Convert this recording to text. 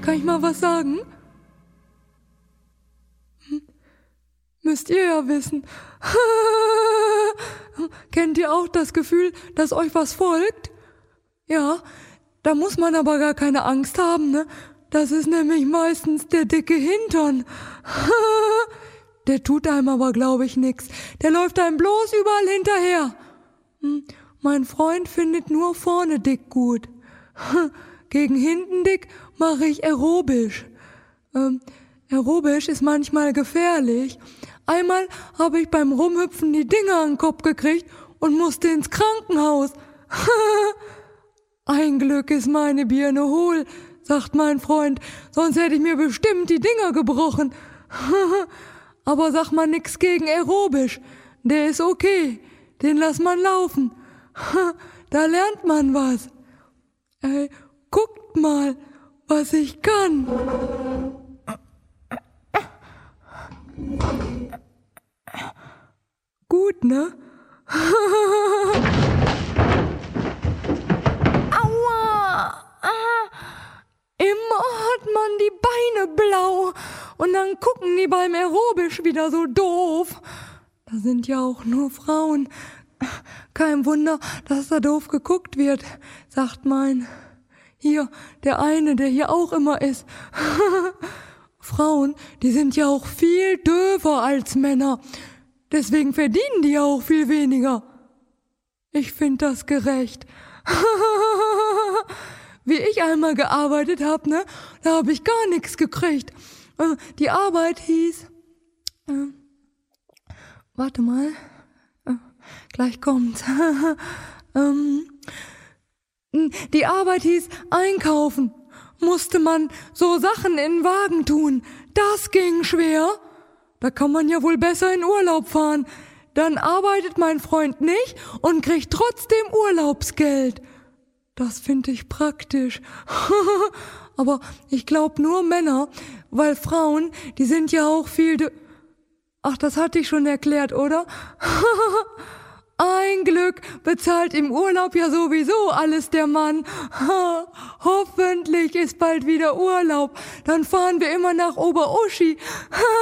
Kann ich mal was sagen? Müsst ihr ja wissen. Kennt ihr auch das Gefühl, dass euch was folgt? Ja, da muss man aber gar keine Angst haben, ne? Das ist nämlich meistens der dicke Hintern. Der tut einem aber, glaube ich, nix. Der läuft einem bloß überall hinterher. Mein Freund findet nur vorne dick gut. Gegen hinten dick mache ich aerobisch. Aerobisch ist manchmal gefährlich. Einmal habe ich beim Rumhüpfen die Dinger an den Kopf gekriegt und musste ins Krankenhaus. Ein Glück ist meine Birne hohl, sagt mein Freund, sonst hätte ich mir bestimmt die Dinger gebrochen. Aber sag mal nix gegen aerobisch, der ist okay, den lass man laufen. Da lernt man was. Guckt mal, was ich kann. Gut, ne? Aua! Immer hat man die Beine blau und dann gucken die beim Aerobisch wieder so doof. Da sind ja auch nur Frauen. Kein Wunder, dass da doof geguckt wird, sagt mein. Hier, der eine, der hier auch immer ist. Frauen, die sind ja auch viel döver als Männer. Deswegen verdienen die ja auch viel weniger. Ich find das gerecht. Wie ich einmal gearbeitet hab, ne, da hab ich gar nichts gekriegt. Die Arbeit hieß... warte mal. Gleich kommt's. Die Arbeit hieß einkaufen. Musste man so Sachen in den Wagen tun. Das ging schwer. Da kann man ja wohl besser in Urlaub fahren. Dann arbeitet mein Freund nicht und kriegt trotzdem Urlaubsgeld. Das finde ich praktisch. Aber ich glaube nur Männer, weil Frauen, die sind ja auch viel... Ach, das hatte ich schon erklärt, oder? Ein Glück bezahlt im Urlaub ja sowieso alles der Mann. Hoffentlich ist bald wieder Urlaub. Dann fahren wir immer nach Oberuschi.